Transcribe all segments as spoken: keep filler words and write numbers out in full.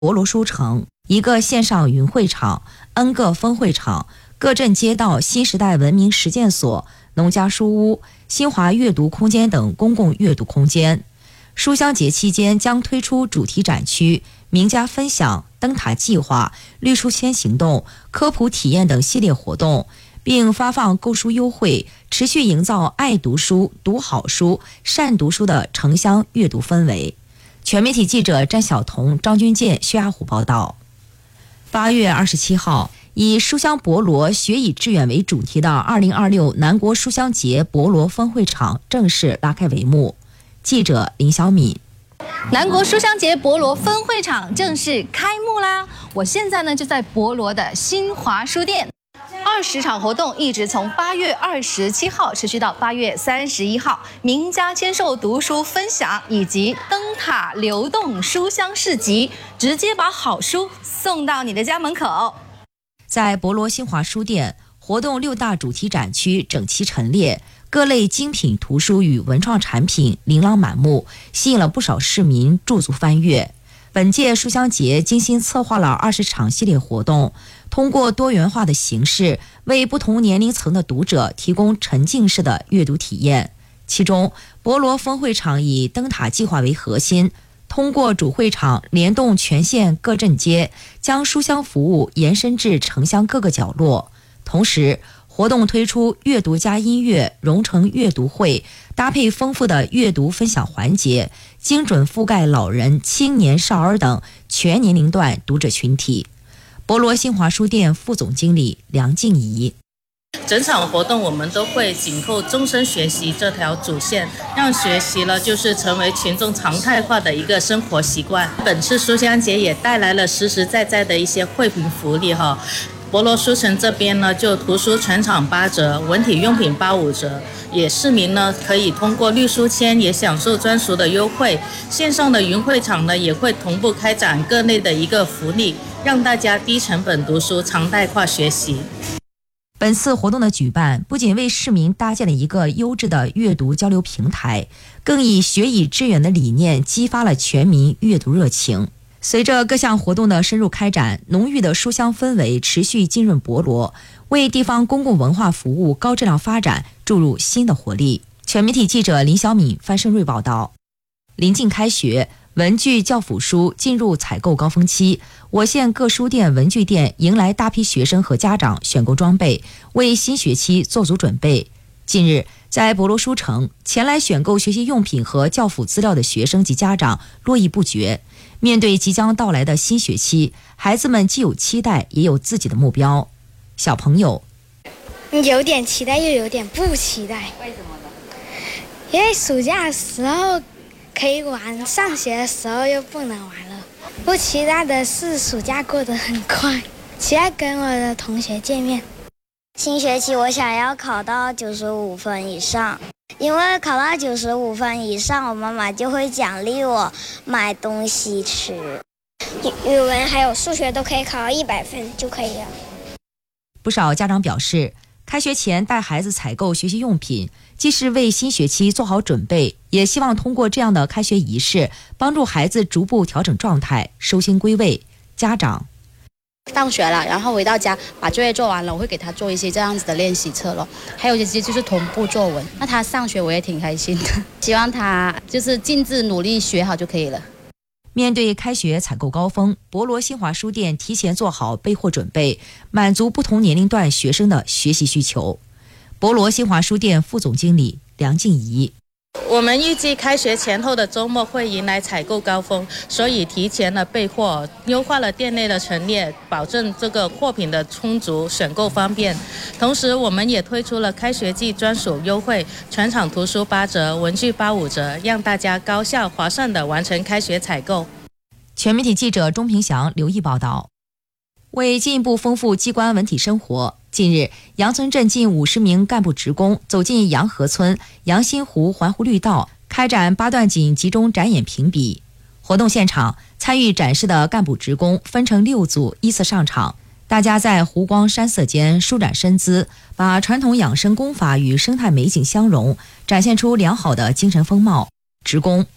博罗书城，一个线上云会场、N 个分会场、各镇街道新时代文明实践所、农家书屋、新华阅读空间等公共阅读空间。书香节期间将推出主题展区、名家分享、灯塔计划、绿书签行动、科普体验等系列活动，并发放购书优惠，持续营造爱读书、读好书、善读书的城乡阅读氛围。全媒体记者詹晓彤、张军健、薛亚虎报道。八月二十七号，以书香博罗学以致远为主题的二零二六南国书香节博罗分会场正式拉开帷幕。记者林小敏。 南国书香节博罗分会场正式开幕啦！我现在呢就在博罗的新华书店。二十场活动一直从八月二十七号持续到八月三十一号，名家签售读书分享以及灯塔流动书香市集，直接把好书送到你的家门口。 在博罗新华书店，活动六大主题展区整齐陈列，各类精品图书与文创产品琳琅满目，吸引了不少市民驻足翻阅。本届书香节精心策划了二十场系列活动，通过多元化的形式，为不同年龄层的读者提供沉浸式的阅读体验。其中，博罗分会场以灯塔计划为核心，通过主会场联动全县各镇街，将书香服务延伸至城乡各个角落。同时，活动推出阅读加音乐融成阅读会，搭配丰富的阅读分享环节，精准覆盖老人、青年、少儿等全年龄段读者群体。博罗新华书店副总经理梁静怡。 整场活动我们都会紧扣终身学习这条主线，让学习了就是成为群众常态化的一个生活习惯。本次书香节也带来了实实在在的一些惠民福利哈。博罗书城这边呢，就图书全场八折，文体用品八五折，也市民呢可以通过绿书签也享受专属的优惠。线上的云会场呢也会同步开展各类的一个福利，让大家低成本读书，常态化学习。 本次活动的举办，不仅为市民搭建了一个优质的阅读交流平台，更以学以致远的理念激发了全民阅读热情。随着各项活动的深入开展，浓郁的书香氛围持续浸润博罗，为地方公共文化服务高质量发展注入新的活力。全媒体记者林小敏、范胜瑞报道。临近开学，文具、教辅书进入采购高峰期，我县各书店、文具店迎来大批学生和家长选购装备，为新学期做足准备。近日，在博罗书城，前来选购学习用品和教辅资料的学生及家长络绎不绝。面对即将到来的新学期，孩子们既有期待，也有自己的目标。小朋友有点期待，又有点不期待。 为什么呢？ 因为暑假的时候可以玩，上学的时候又不能玩了。不期待的是暑假过得很快，期待跟我的同学见面。 新学期我想要考到九十五分以上，因为考到九十五分以上，我妈妈就会奖励我买东西吃。 语文还有数学都可以考到一百分就可以了。 不少家长表示，开学前带孩子采购学习用品，既是为新学期做好准备，也希望通过这样的开学仪式，帮助孩子逐步调整状态，收心归位。家长放学了，然后回到家把作业做完了，我会给他做一些这样子的练习册咯，还有一些就是同步作文。那他上学我也挺开心的，希望他就是尽致努力学好就可以了。 面对开学采购高峰，博罗新华书店提前做好备货准备，满足不同年龄段学生的学习需求。博罗新华书店副总经理梁静怡。 我们预计开学前后的周末会迎来采购高峰，所以提前了备货，优化了店内的陈列，保证这个货品的充足，选购方便。同时，我们也推出了开学季专属优惠，全场图书八折，文具八五折，让大家高效划算地完成开学采购。 全媒体记者钟平祥、刘毅报道。为进一步丰富机关文体生活，近日，杨村镇近五十名干部职工走进杨河村杨新湖环湖绿道，开展八段锦集中展演评比。活动现场，参与展示的干部职工分成六组依次上场，大家在湖光山色间舒展身姿，把传统养生功法与生态美景相融，展现出良好的精神风貌。职工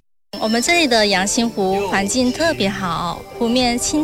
我们这里的阳清湖环境特别好，湖面清